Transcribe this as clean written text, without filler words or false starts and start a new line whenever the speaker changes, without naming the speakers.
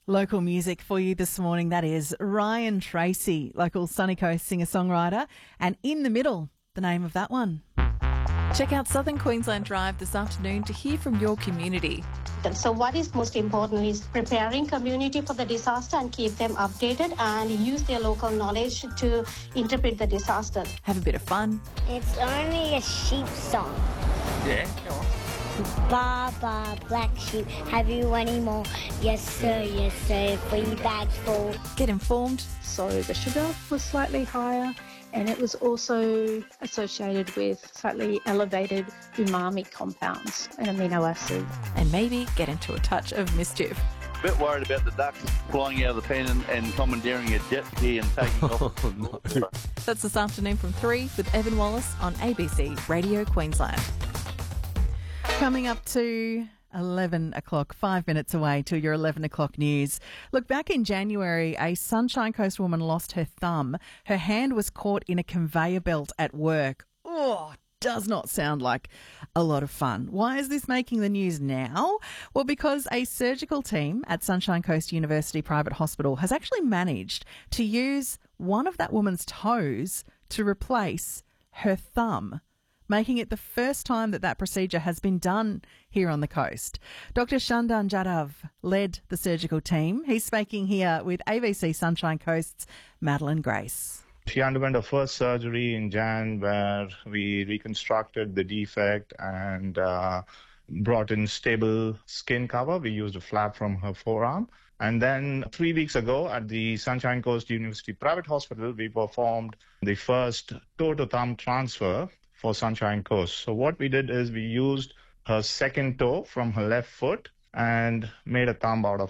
Local music for you this morning. That is Ryan Tracy, local Sunny Coast singer-songwriter. And In the Middle, the name of that one.
Check out Southern Queensland Drive this afternoon to hear from your community.
So what is most important is preparing community for the disaster and keep them updated and use their local knowledge to interpret the disaster.
Have a bit of fun.
It's only a sheep song.
Yeah, go on.
Ba, ba, black sheep, have you any more? Yes, sir, 3 bags full.
Get informed.
So the sugar was slightly higher and it was also associated with slightly elevated umami compounds and amino acids.
And maybe get into a touch of mischief.
A bit worried about the ducks flying out of the pen and commandeering a jet ski and taking off.
No.
That's this afternoon from 3 with Evan Wallace on ABC Radio Queensland.
Coming up to 11 o'clock, 5 minutes away till your 11 o'clock news. Look, back in January, a Sunshine Coast woman lost her thumb. Her hand was caught in a conveyor belt at work. Oh, does not sound like a lot of fun. Why is this making the news now? Well, because a surgical team at Sunshine Coast University Private Hospital has actually managed to use one of that woman's toes to replace her thumb, making it the first time that procedure has been done here on the coast. Dr. Shandan Jadhav led the surgical team. He's speaking here with ABC Sunshine Coast's Madeline Grace.
She underwent her first surgery in Jan where we reconstructed the defect and brought in stable skin cover. We used a flap from her forearm. And then 3 weeks ago at the Sunshine Coast University Private Hospital, we performed the first toe-to-thumb transfer for Sunshine Coast. So what we did is we used her second toe from her left foot and made a thumb out of